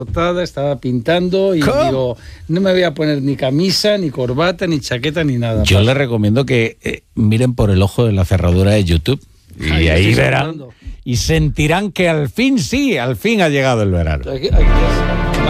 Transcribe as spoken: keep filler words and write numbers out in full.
Estaba pintando y ¿Cómo? digo, no me voy a poner ni camisa, ni corbata, ni chaqueta, ni nada. Yo les recomiendo que eh, miren por el ojo de la cerradura de YouTube y Ay, ahí estoy verán saludando. y sentirán que al fin sí, al fin ha llegado el verano. Hay que- hay que-